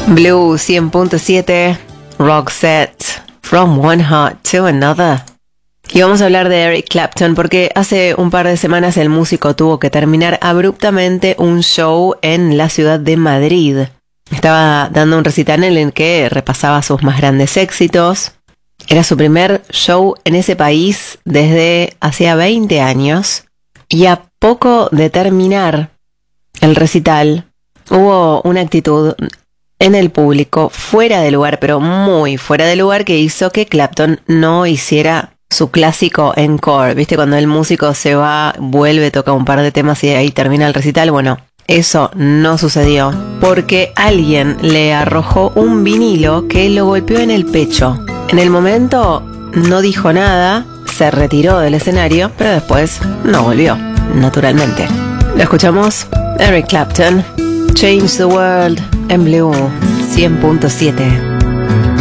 Blue 100.7, Roxette, From One Heart to Another. Y vamos a hablar de Eric Clapton porque hace un par de semanas el músico tuvo que terminar abruptamente un show en la ciudad de Madrid. Estaba dando un recital en el que repasaba sus más grandes éxitos. Era su primer show en ese país desde hacía 20 años. Y a poco de terminar el recital, hubo una actitud en el público fuera de lugar, pero muy fuera de lugar, que hizo que Clapton no hiciera su clásico encore. ¿Viste? Cuando el músico se va, vuelve, toca un par de temas y ahí termina el recital. Bueno, eso no sucedió porque alguien le arrojó un vinilo que lo golpeó en el pecho. En el momento no dijo nada, se retiró del escenario, pero después no volvió, naturalmente. Lo escuchamos, Eric Clapton, Change the World, en Blue 100.7.